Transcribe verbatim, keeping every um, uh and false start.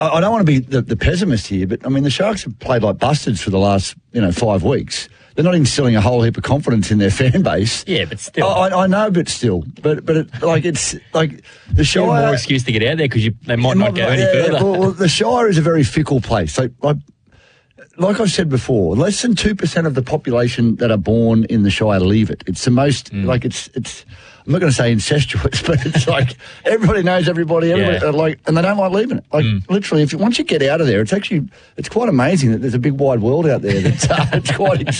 I, I don't want to be the, the pessimist here, but I mean the Sharks have played like bastards for the last you know five weeks. They're not instilling a whole heap of confidence in their fan base. Yeah, but still. I, I know, but still. But but it, like it's like the Shire. Still more excuse to get out there because they might not go any yeah, further. Well, well, the Shire is a very fickle place. So, like, like I said before, less than two percent of the population that are born in the Shire leave it. It's the most mm. like it's it's. I'm not going to say incestuous, but it's like everybody knows everybody, everybody Yeah. like, and they don't like leaving it. Like Mm. literally, if you, once you get out of there, it's actually it's quite amazing that there's a big wide world out there. That's uh, it's quite.